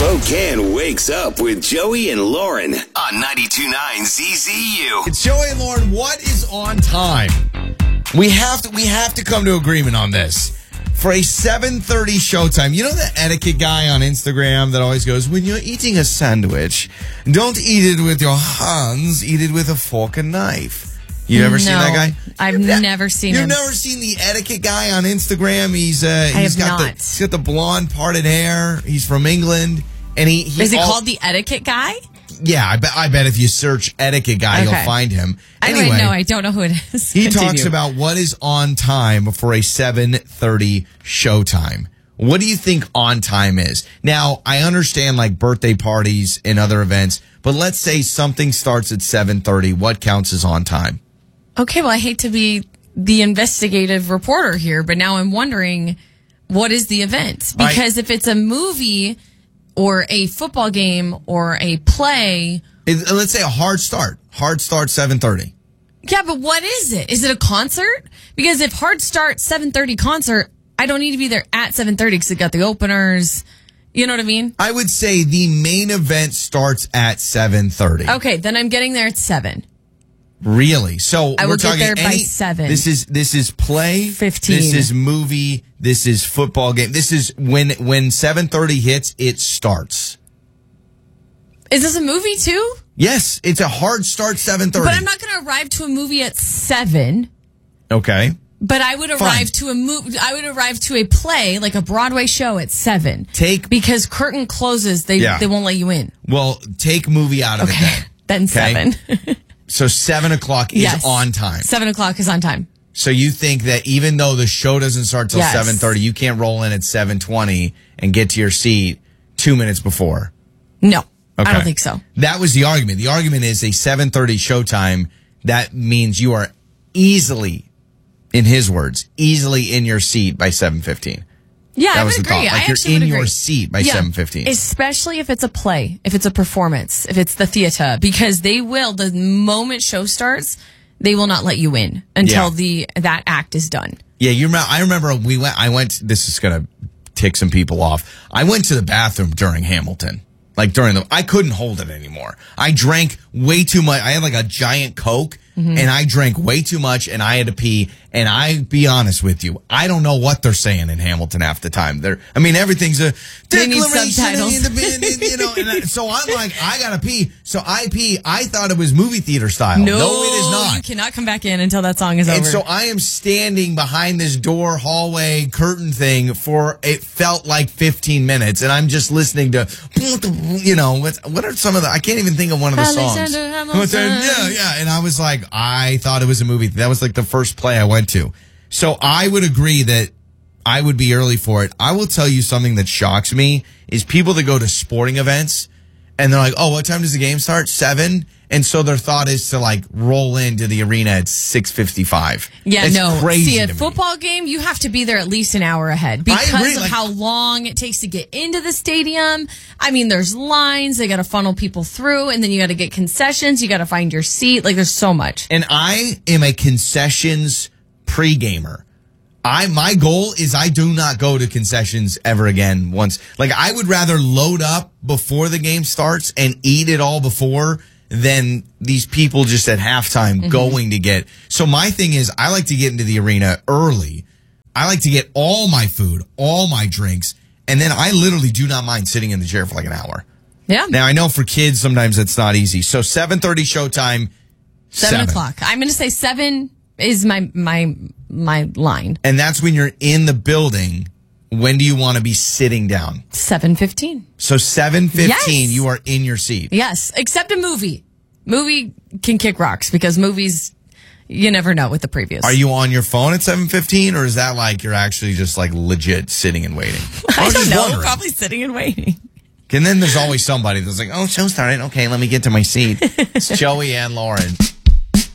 Spokane wakes up with Joey and Lauren on 92.9 ZZU. It's Joey and Lauren. What is on time? We have to come to agreement on this. For a 7:30 showtime, you know the etiquette guy on Instagram that always goes, when you're eating a sandwich, don't eat it with your hands, eat it with a fork and knife. You ever seen that guy? I've never seen him. You've never seen the etiquette guy on Instagram? He's got the blonde parted hair. He's from England, and is he called the etiquette guy? Yeah, I bet if you search etiquette guy, you'll find him. Anyway, no, I don't know who it is. He talks about what is on time for a 7:30 showtime. What do you think on time is? Now, I understand like birthday parties and other events, but let's say something starts at 7:30. What counts as on time? Okay, well, I hate to be the investigative reporter here, but now I'm wondering, what is the event? Because if it's a movie or a football game or a play, let's say a hard start 7:30. Yeah, but what is it? Is it a concert? Because if hard start 7:30 concert, I don't need to be there at 7:30 because it got the openers. You know what I mean? I would say the main event starts at 7:30. Okay, then I'm getting there at 7. Really? So I will get there by 7. This is play. 15. This is movie. This is football game. This is when 7:30 hits, it starts. Is this a movie too? Yes, it's a hard start 7:30. But I'm not going to arrive to a movie at 7. Okay. But I would arrive to I would arrive to a play, like a Broadway show, at 7. Because curtain closes, they won't let you in. Well, take movie out of it then 7. So 7 o'clock is on time. 7 o'clock is on time. So you think that even though the show doesn't start till 7:30, you can't roll in at 7:20 and get to your seat 2 minutes before? No, I don't think so. That was the argument. The argument is a 7:30 showtime. That means you are easily, in his words, easily in your seat by 7:15. Yeah, that I was would the agree. thought. Like you're in your seat by 7:15. Especially if it's a play, if it's a performance, if it's the theater, because they will, the moment show starts, they will not let you in until that act is done. Yeah, I remember this is going to tick some people off. I went to the bathroom during Hamilton. I couldn't hold it anymore. I drank way too much. I had like a giant Coke. And I drank way too much, and I had to pee. And I be honest with you, I don't know what they're saying in Hamilton half the time. Everything's a declaration. So I'm like, I gotta pee. So I pee. I thought it was movie theater style. No, it is not. You cannot come back in until that song is over. And so I am standing behind this door, hallway, curtain thing for it felt like 15 minutes, and I'm just listening to, what are some of the? I can't even think of one of the songs. Yeah. And I was like, I thought it was a movie. That was like the first play I went to. So I would agree that I would be early for it. I will tell you something that shocks me is people that go to sporting events and they're like, oh, what time does the game start? 7? And so their thought is to like roll into the arena at 6:55. Yeah, it's crazy. See, a football game, you have to be there at least an hour ahead because of how long it takes to get into the stadium. I mean, there's lines. They got to funnel people through, and then you got to get concessions. You got to find your seat. Like, there's so much. And I am a concessions pre-gamer. My goal is I do not go to concessions ever again once. Like, I would rather load up before the game starts and eat it all before than these people just at halftime going to get. So my thing is I like to get into the arena early. I like to get all my food, all my drinks, and then I literally do not mind sitting in the chair for like an hour. Yeah. Now, I know for kids sometimes it's not easy. So 7:30 showtime. 7 o'clock. I'm going to say 7 is my line. And that's when you're in the building. When do you want to be sitting down? 7:15. So 7:15, you are in your seat. Yes, except a movie. Movie can kick rocks because movies, you never know with the previews. Are you on your phone at 7:15, or is that like you're actually just like legit sitting and waiting? I don't know. Probably sitting and waiting. And then there's always somebody that's like, oh, show started. Okay, let me get to my seat. It's Joey and Lauren.